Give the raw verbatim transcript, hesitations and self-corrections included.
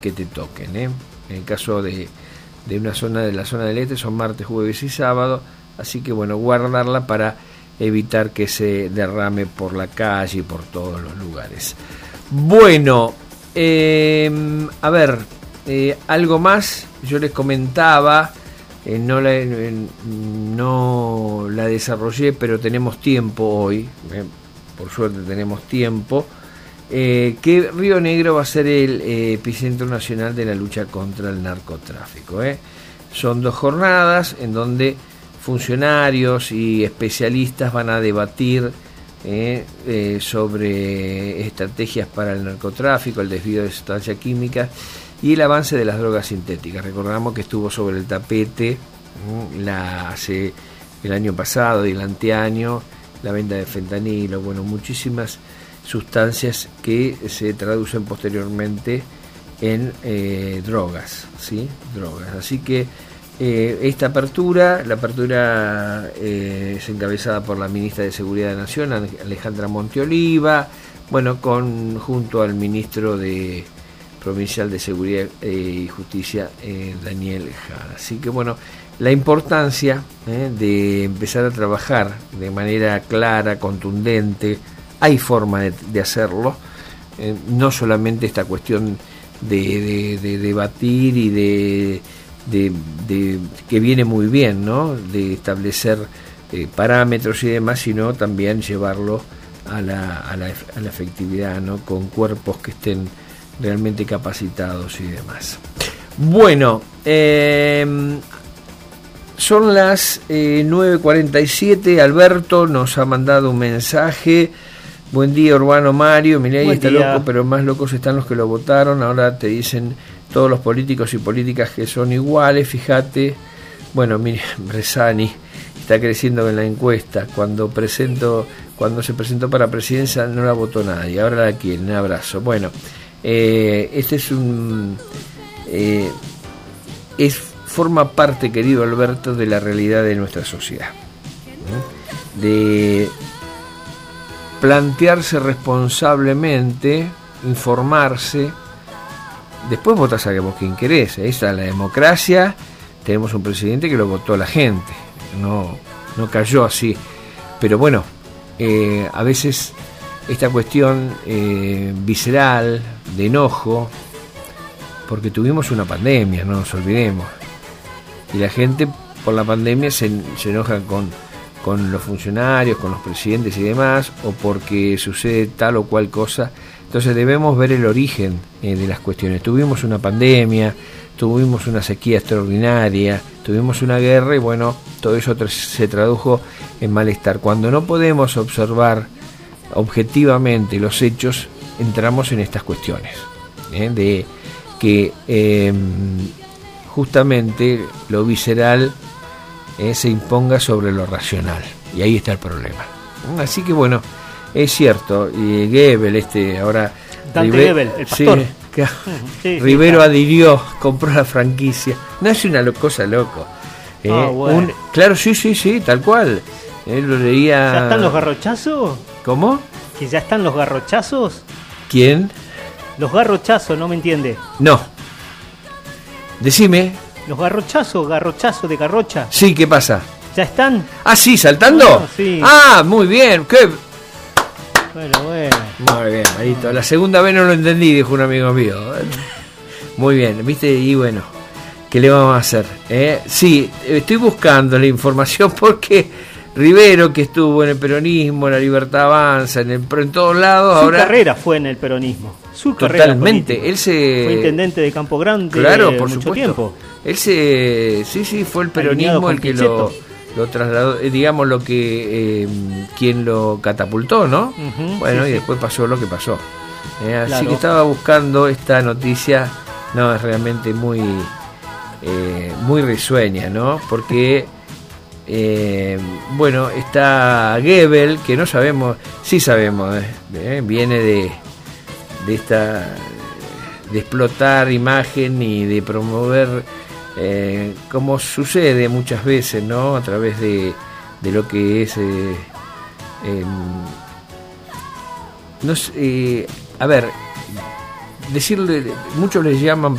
que te toquen, ¿eh? En el caso de, de una zona de la zona del este son martes, jueves y sábado, así que bueno, guardarla para evitar que se derrame por la calle y por todos los lugares. Bueno, eh, a ver, eh, algo más, yo les comentaba, eh, no, la, eh, no la desarrollé, pero tenemos tiempo hoy, eh, por suerte tenemos tiempo. Eh, que Río Negro va a ser el eh, epicentro nacional de la lucha contra el narcotráfico. ¿eh? Son dos jornadas en donde funcionarios y especialistas van a debatir eh, eh, sobre estrategias para el narcotráfico, el desvío de sustancias químicas y el avance de las drogas sintéticas. Recordamos que estuvo sobre el tapete ¿eh? la, hace el año pasado y el anteaño la venta de fentanilo, bueno, muchísimas sustancias que se traducen posteriormente en eh, drogas, ¿sí? Drogas. Así que eh, esta apertura, la apertura eh, es encabezada por la ministra de Seguridad de la Nación, Alejandra Monteoliva, bueno, con junto al ministro de Provincial de Seguridad eh, y Justicia, eh, Daniel Jara. Así que bueno, la importancia eh, de empezar a trabajar de manera clara, contundente. Hay forma de, de hacerlo, eh, no solamente esta cuestión de, de, de debatir y de, de, de que viene muy bien, ¿no? De establecer eh, parámetros y demás, sino también llevarlo a la, a la, a la efectividad, ¿no? Con cuerpos que estén realmente capacitados y demás. Bueno, eh, son las eh, nueve cuarenta y siete. Alberto nos ha mandado un mensaje. Buen día, Urbano Mario. Milei está día. loco, pero más locos están los que lo votaron. Ahora te dicen todos los políticos y políticas que son iguales. Fíjate, bueno, mire, Bresani está creciendo en la encuesta. Cuando presento, cuando se presentó para presidencia no la votó nadie. Ahora la quieren. Un abrazo. Bueno, eh, este es un eh, es forma parte, querido Alberto, de la realidad de nuestra sociedad. ¿eh? De plantearse responsablemente, informarse, después votás a vos quien querés. Esa es la democracia. Tenemos un presidente que lo votó la gente, no, no cayó así. Pero bueno, eh, a veces esta cuestión eh, visceral, de enojo, porque tuvimos una pandemia, no nos olvidemos, y la gente por la pandemia se, se enoja con con los funcionarios, con los presidentes y demás, o porque sucede tal o cual cosa. Entonces debemos ver el origen eh, de las cuestiones. Tuvimos una pandemia, tuvimos una sequía extraordinaria, tuvimos una guerra y bueno, todo eso tra- se tradujo en malestar. Cuando no podemos observar objetivamente los hechos, entramos en estas cuestiones, ¿eh? de que eh, justamente lo visceral Eh, se imponga sobre lo racional, y ahí está el problema. Así que bueno, es cierto, y Goebbels, este ahora Dante Ribe- Goebbels, el pastor. Sí, que, sí, Rivero sí, adhirió, compró la franquicia. No es una lo- cosa loco. Eh, ah, bueno. un, claro, sí, sí, sí, tal cual. Eh, lo leía. ¿Ya están los garrochazos? ¿Cómo? ¿Que ya están los garrochazos? ¿Quién? Los garrochazos, no me entiende. No. Decime. Los garrochazos, garrochazos de garrocha. Sí, ¿qué pasa? ¿Ya están? Ah, sí, saltando. No, sí. Ah, muy bien. ¿Qué? Bueno, bueno. Muy bien, Marito. La segunda vez no lo entendí, dijo un amigo mío. Muy bien, ¿viste? Y bueno, ¿qué le vamos a hacer? ¿Eh? Sí, estoy buscando la información porque Rivero, que estuvo en el peronismo, en la Libertad Avanza, en, el, en todos lados, Su ahora... carrera fue en el peronismo. Su Totalmente. Carrera Él se... Fue intendente de Campo Grande claro, por mucho supuesto. tiempo. Él se... Sí, sí, fue el peronismo el que lo, lo trasladó, eh, digamos, lo que... Eh, quien lo catapultó, ¿no? Uh-huh, bueno, sí, y sí. después pasó lo que pasó. Eh, así Claro. que estaba buscando esta noticia. No, es realmente muy... Eh, muy risueña, ¿no? Porque... Eh, bueno, está Goebbels, que no sabemos, sí sabemos, eh, eh, viene de, de esta de explotar imagen y de promover, eh, como sucede muchas veces, ¿no? A través de, de lo que es, eh, eh, no sé, eh, a ver, decirle, muchos les llaman